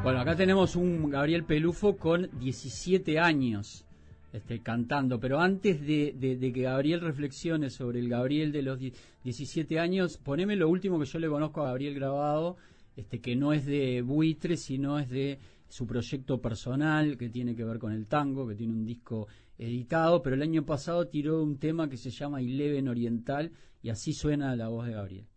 Bueno, acá tenemos un Gabriel Pelufo con 17 años cantando, pero antes de que Gabriel reflexione sobre el Gabriel de los 17 años, poneme lo último que yo le conozco a Gabriel grabado, que no es de Buitre, sino es de su proyecto personal, que tiene que ver con el tango, que tiene un disco editado, pero el año pasado tiró un tema que se llama Eleven Oriental, y así suena la voz de Gabriel.